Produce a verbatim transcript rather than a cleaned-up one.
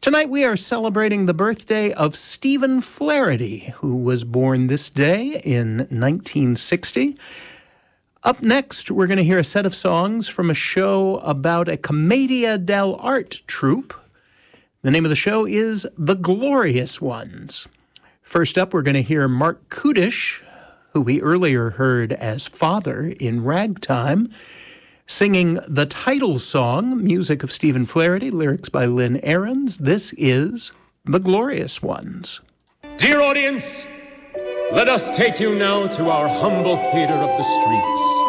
Tonight we are celebrating the birthday of Stephen Flaherty, who was born this day in nineteen sixty. Up next, we're going to hear a set of songs from a show about a Commedia dell'arte troupe. The name of the show is The Glorious Ones. First up, we're going to hear Mark Kudish, who we earlier heard as Father in Ragtime, singing the title song, music of Stephen Flaherty, lyrics by Lynn Ahrens. This is The Glorious Ones. Dear audience, let us take you now to our humble theater of the streets.